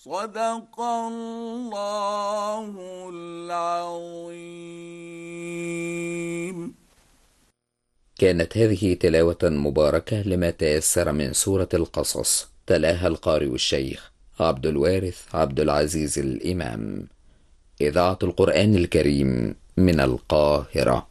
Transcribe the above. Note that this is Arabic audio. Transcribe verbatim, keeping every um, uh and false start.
صدق الله العظيم. كانت هذه تلاوة مباركة لما تيسر من سورة القصص، تلاها القارئ الشيخ عبد الوارث عبد العزيز الإمام. إذاعة القرآن الكريم من القاهرة.